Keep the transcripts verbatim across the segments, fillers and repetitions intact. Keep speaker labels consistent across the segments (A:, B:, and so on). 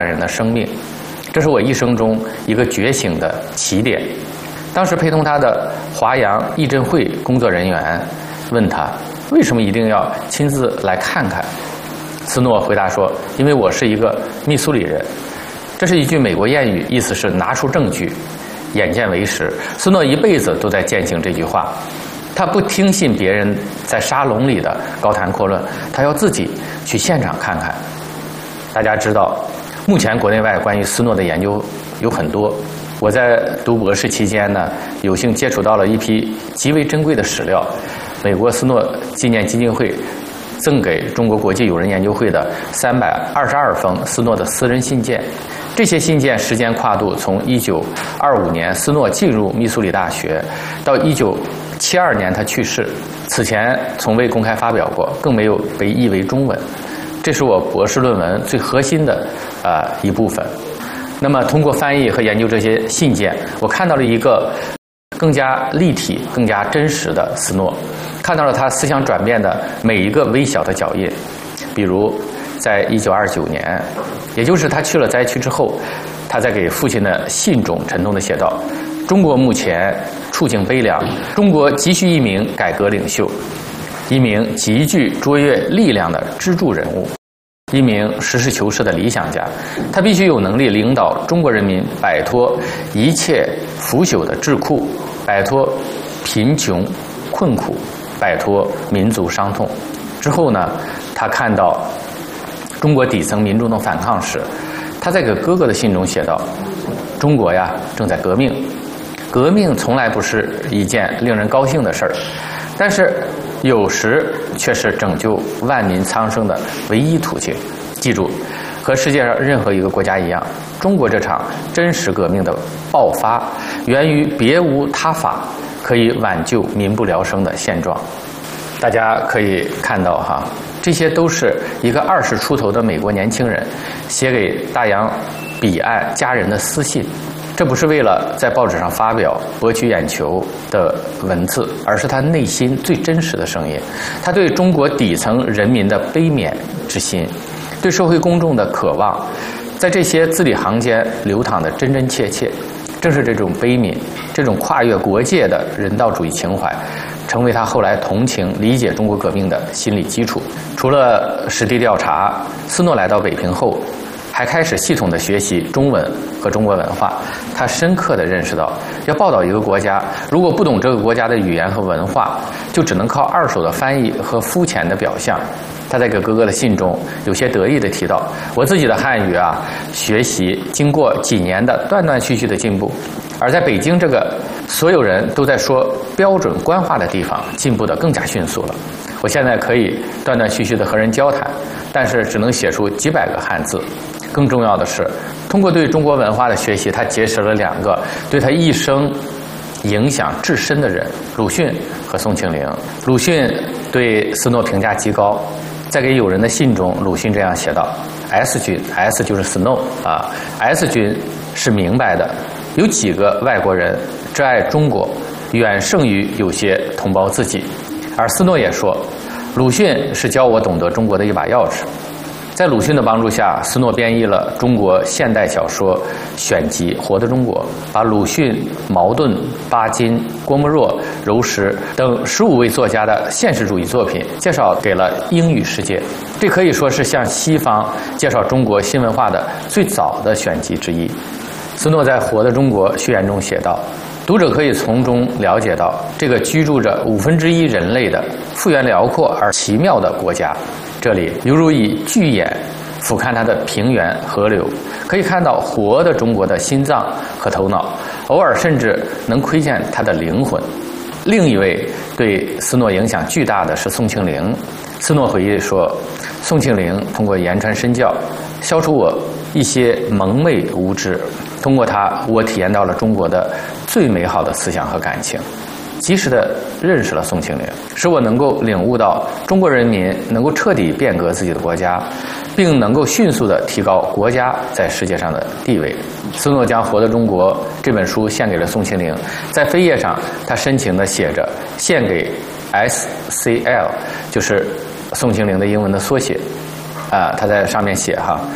A: 人的生命。这是我一生中一个觉醒的起点。当时陪同他的华阳义振会工作人员问他为什么一定要亲自来看看。斯诺回答说：“因为我是一个密苏里人。”这是一句美国谚语，意思是拿出证据，眼见为实。斯诺一辈子都在践行这句话，他不听信别人在沙龙里的高谈阔论，他要自己去现场看看。大家知道，目前国内外关于斯诺的研究有很多。我在读博士期间呢，有幸接触到了一批极为珍贵的史料，美国斯诺纪念基金会赠给中国国际友人研究会的三百二十二封斯诺的私人信件。这些信件时间跨度从一九二五年斯诺进入密苏里大学到一九七二年他去世，此前从未公开发表过，更没有被译为中文。这是我博士论文最核心的呃一部分。那么通过翻译和研究这些信件，我看到了一个更加立体、更加真实的斯诺，看到了他思想转变的每一个微小的脚印。比如在一九二九年，也就是他去了灾区之后，他在给父亲的信中沉痛地写道：“中国目前处境悲凉，中国急需一名改革领袖，一名极具卓越力量的支柱人物，一名实事求是的理想家。他必须有能力领导中国人民摆脱一切腐朽的桎梏，摆脱贫穷困苦，摆脱民族伤痛。”之后呢，他看到中国底层民众的反抗时，他在给哥哥的信中写道：“中国呀，正在革命。革命从来不是一件令人高兴的事儿，但是有时却是拯救万民苍生的唯一途径。记住，和世界上任何一个国家一样，中国这场真实革命的爆发，源于别无他法可以挽救民不聊生的现状。”大家可以看到哈，这些都是一个二十出头的美国年轻人写给大洋彼岸家人的私信。这不是为了在报纸上发表博取眼球的文字，而是他内心最真实的声音。他对中国底层人民的悲悯之心，对社会公众的渴望，在这些字里行间流淌的真真切切。正是这种悲悯，这种跨越国界的人道主义情怀，成为他后来同情理解中国革命的心理基础。除了实地调查，斯诺来到北平后，还开始系统地学习中文和中国文化。他深刻地认识到，要报道一个国家，如果不懂这个国家的语言和文化，就只能靠二手的翻译和肤浅的表象。他在给哥哥的信中有些得意地提到：“我自己的汉语啊，学习经过几年的断断续续的进步，而在北京这个所有人都在说标准官话的地方，进步得更加迅速了。我现在可以断断续续地和人交谈，但是只能写出几百个汉字。更重要的是，通过对中国文化的学习，他结识了两个对他一生影响至深的人：鲁迅和宋庆龄。鲁迅对斯诺评价极高，在给友人的信中，鲁迅这样写道 ：“S 君 ，S 就是 Snow 啊 ，S 君是明白的。有几个外国人挚爱中国，远胜于有些同胞自己。”而斯诺也说，鲁迅是教我懂得中国的一把钥匙。在鲁迅的帮助下，斯诺编译了中国现代小说选集《活的中国》，把鲁迅、茅盾、巴金、郭沫若、柔石等十五位作家的现实主义作品介绍给了英语世界。这可以说是向西方介绍中国新文化的最早的选集之一。斯诺在《活的中国》序言中写道：“读者可以从中了解到这个居住着五分之一人类的幅员辽阔而奇妙的国家。这里犹如以巨眼俯瞰它的平原河流，可以看到活的中国的心脏和头脑，偶尔甚至能窥见它的灵魂。”另一位对斯诺影响巨大的是宋庆龄。斯诺回忆说，宋庆龄通过言传身教，消除我一些蒙昧无知，通过他，我体验到了中国的最美好的思想和感情，及时地认识了宋庆龄，使我能够领悟到中国人民能够彻底变革自己的国家，并能够迅速地提高国家在世界上的地位。斯诺将《活的中国》这本书献给了宋庆龄，在扉页上，他深情地写着“献给 S C L”， 就是宋庆龄的英文的缩写。啊，他在上面写哈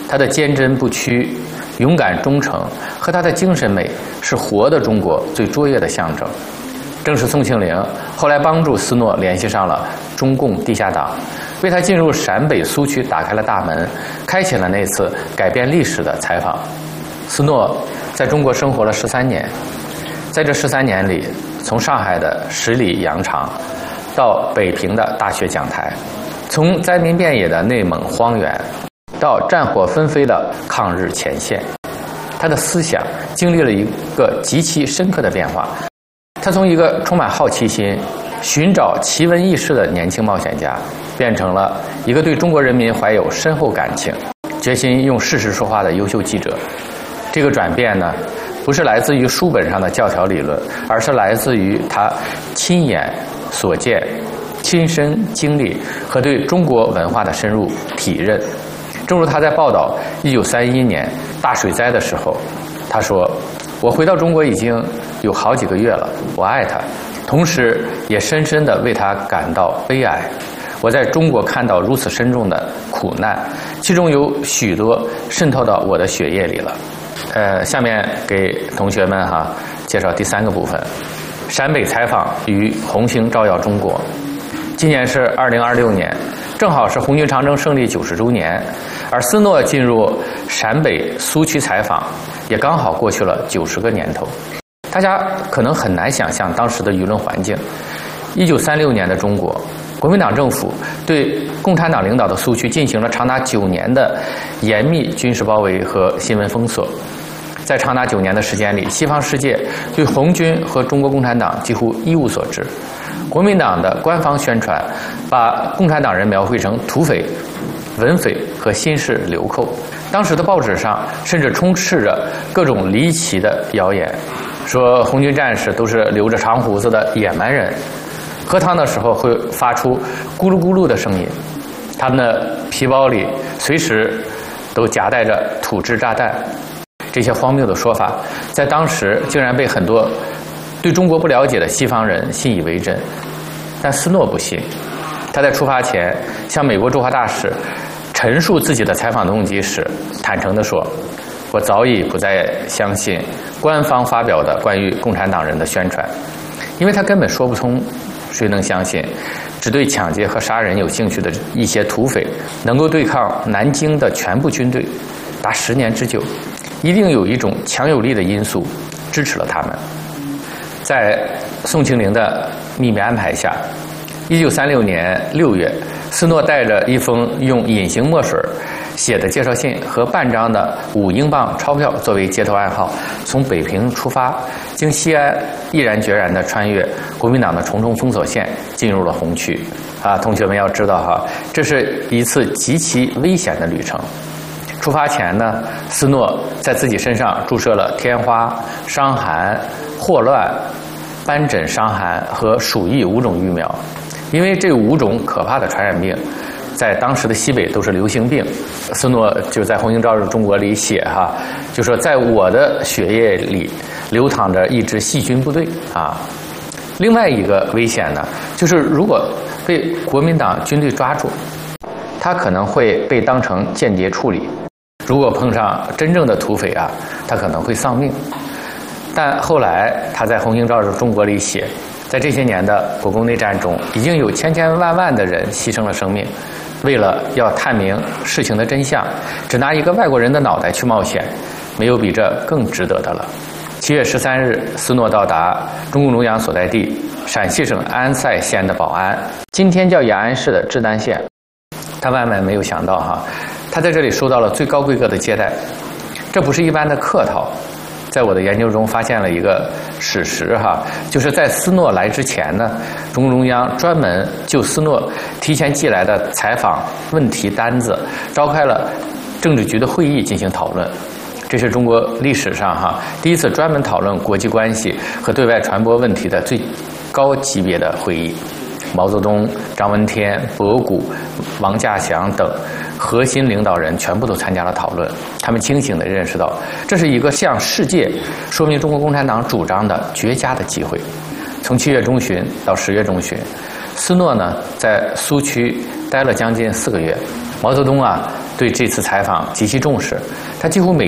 A: 他的坚贞不屈、勇敢忠诚和他的精神美是活的中国最卓越的象征。正是宋庆龄后来帮助斯诺联系上了中共地下党，为他进入陕北苏区打开了大门，开启了那次改变历史的采访。斯诺在中国生活了十三年，在这十三年里，从上海的十里洋场到北平的大学讲台，从灾民遍野的内蒙荒原到战火纷飞的抗日前线，他的思想经历了一个极其深刻的变化。他从一个充满好奇心、寻找奇闻异事的年轻冒险家，变成了一个对中国人民怀有深厚感情、决心用事实说话的优秀记者。这个转变呢，不是来自于书本上的教条理论，而是来自于他亲眼所见、亲身经历和对中国文化的深入体认。正如他在报道一九三一年大水灾的时候，他说：“我回到中国已经有好几个月了，我爱他，同时也深深地为他感到悲哀。我在中国看到如此深重的苦难，其中有许多渗透到我的血液里了。”呃，下面给同学们哈介绍第三个部分：陕北采访与红星照耀中国。今年是二零二六年，正好是红军长征胜利九十周年，而斯诺进入陕北苏区采访，也刚好过去了九十个年头。大家可能很难想象当时的舆论环境。一九三六年的中国，国民党政府对共产党领导的苏区进行了长达九年的严密军事包围和新闻封锁。在长达九年的时间里，西方世界对红军和中国共产党几乎一无所知。国民党的官方宣传把共产党人描绘成土匪、文匪和新式流寇。当时的报纸上甚至充斥着各种离奇的谣言，说红军战士都是留着长胡子的野蛮人，喝汤的时候会发出咕噜咕噜的声音，他们的皮包里随时都夹带着土制炸弹。这些荒谬的说法在当时竟然被很多对中国不了解的西方人信以为真。但斯诺不信，他在出发前向美国驻华大使陈述自己的采访动机时，坦诚地说：“我早已不再相信官方发表的关于共产党人的宣传，因为他根本说不通，谁能相信只对抢劫和杀人有兴趣的一些土匪能够对抗南京的全部军队达十年之久？一定有一种强有力的因素支持了他们。”在宋庆龄的秘密安排下，一九三六年六月，斯诺带着一封用隐形墨水写的介绍信和半张的五英镑钞票作为接头暗号，从北平出发，经西安，毅然决然地穿越国民党的重重封锁线，进入了红区。啊，同学们要知道哈，这是一次极其危险的旅程。出发前呢，斯诺在自己身上注射了天花、伤寒、霍乱、斑疹伤寒和鼠疫五种疫苗，因为这五种可怕的传染病在当时的西北都是流行病。斯诺就在《红星照耀中国》里写哈，就说在我的血液里流淌着一支细菌部队啊。另外一个危险呢，就是如果被国民党军队抓住，他可能会被当成间谍处理。如果碰上真正的土匪啊，他可能会丧命。但后来他在《红星照耀中国》里写，在这些年的国共内战中，已经有千千万万的人牺牲了生命，为了要探明事情的真相，只拿一个外国人的脑袋去冒险，没有比这更值得的了。七月十三日，斯诺到达中共中央所在地陕西省安塞县的保安，今天叫雅安市的志丹县。他万万没有想到哈，他在这里受到了最高规格的接待，这不是一般的客套。在我的研究中发现了一个史实哈，就是在斯诺来之前呢，中共中央专门就斯诺提前寄来的采访问题单子召开了政治局的会议进行讨论。这是中国历史上哈第一次专门讨论国际关系和对外传播问题的最高级别的会议。毛泽东、张闻天、博古、王稼祥等核心领导人全部都参加了讨论。他们清醒地认识到，这是一个向世界说明中国共产党主张的绝佳的机会。从七月中旬到十月中旬，斯诺呢在苏区待了将近四个月。毛泽东啊对这次采访极其重视，他几乎每